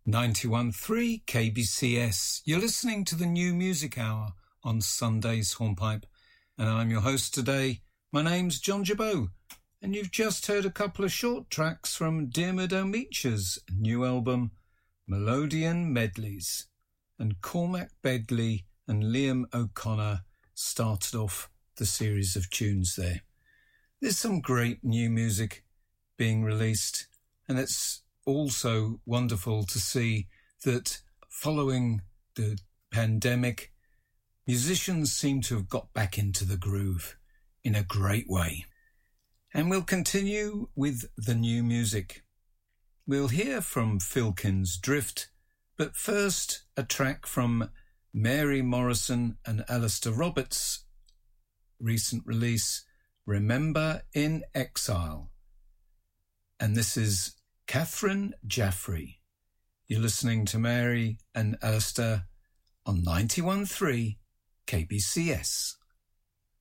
91.3 KBCS. You're listening to the New Music Hour on Sunday's Hornpipe, and I'm your host today. My name's John Jabot, and you've just heard a couple of short tracks from Diarmuid O'Meach's new album, Melodian Medleys, and Cormac Begley and Liam O'Connor started off the series of tunes there. There's some great new music being released, and it's also wonderful to see that following the pandemic, musicians seem to have got back into the groove in a great way. And we'll continue with the new music. We'll hear from Filkin's Drift, but first a track from Mary Morrison and Alistair Roberts' recent release, Remember in Exile. And this is Catherine Jaffrey. You're listening to Mary and Alistair on 91.3 KBCS.